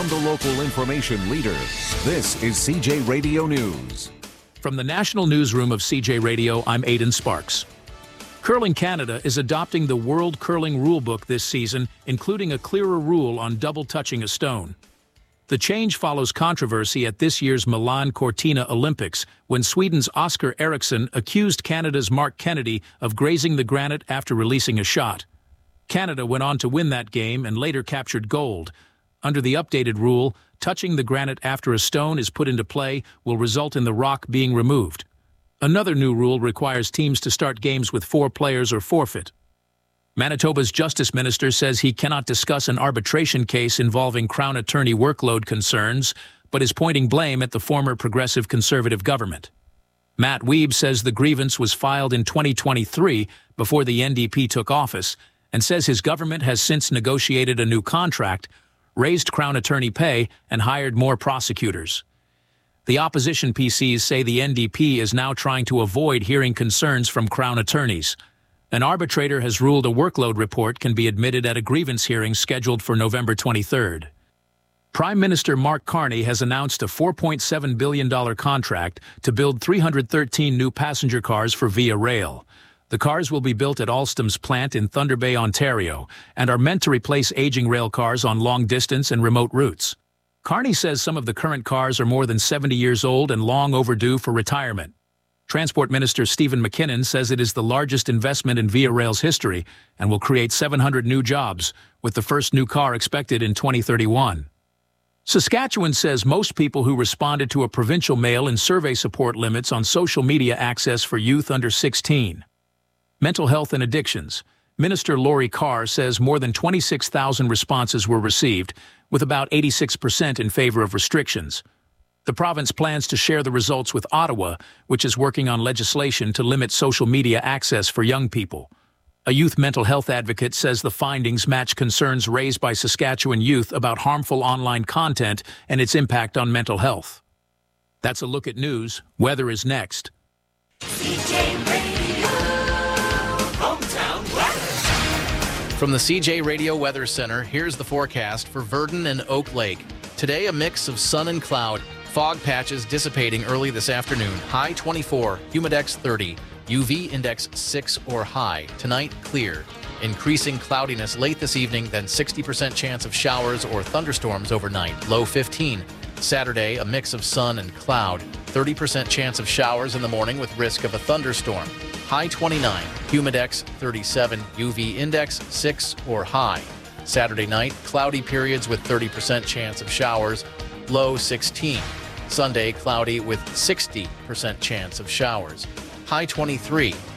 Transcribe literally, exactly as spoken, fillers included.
From the local information leader, this is C J Radio News. From the National Newsroom of C J Radio, I'm Aidan Sparks. Curling Canada is adopting the World Curling Rulebook this season, including a clearer rule on double touching a stone. The change follows controversy at this year's Milan Cortina Olympics when Sweden's Oscar Eriksson accused Canada's Mark Kennedy of grazing the granite after releasing a shot. Canada went on to win that game and later captured gold. Under the updated rule, touching the granite after a stone is put into play will result in the rock being removed. Another new rule requires teams to start games with four players or forfeit. Manitoba's Justice Minister says he cannot discuss an arbitration case involving Crown Attorney workload concerns, but is pointing blame at the former Progressive Conservative government. Matt Wiebe says the grievance was filed in twenty twenty-three, before the N D P took office, and says his government has since negotiated a new contract, raised Crown Attorney pay, and hired more prosecutors. The opposition P Cs say the N D P is now trying to avoid hearing concerns from Crown attorneys. An arbitrator has ruled a workload report can be admitted at a grievance hearing scheduled for November twenty-third. Prime Minister Mark Carney has announced a four point seven billion dollars contract to build three hundred thirteen new passenger cars for Via Rail. The cars will be built at Alstom's plant in Thunder Bay, Ontario, and are meant to replace aging rail cars on long-distance and remote routes. Carney says some of the current cars are more than seventy years old and long overdue for retirement. Transport Minister Stephen McKinnon says it is the largest investment in Via Rail's history and will create seven hundred new jobs, with the first new car expected in twenty thirty-one. Saskatchewan says most people who responded to a provincial mail and survey support limits on social media access for youth under sixteen. Mental health and addictions. Minister Laurie Carr says more than twenty-six thousand responses were received, with about eighty-six percent in favor of restrictions. The province plans to share the results with Ottawa, which is working on legislation to limit social media access for young people. A youth mental health advocate says the findings match concerns raised by Saskatchewan youth about harmful online content and its impact on mental health. That's a look at news. Weather is next. C J Radio, hometown weather. From the C J Radio Weather Center, here's the forecast for Virden and Oak Lake. Today, a mix of sun and cloud. Fog patches dissipating early this afternoon. High twenty-four, humidex thirty, U V index six or high. Tonight, clear. Increasing cloudiness late this evening, then sixty percent chance of showers or thunderstorms overnight. Low fifteen. Saturday, a mix of sun and cloud. thirty percent chance of showers in the morning with risk of a thunderstorm. High twenty-nine, humidex thirty-seven, U V index six or high. Saturday night, cloudy periods with thirty percent chance of showers. Low sixteen. Sunday, cloudy with sixty percent chance of showers. High twenty-three.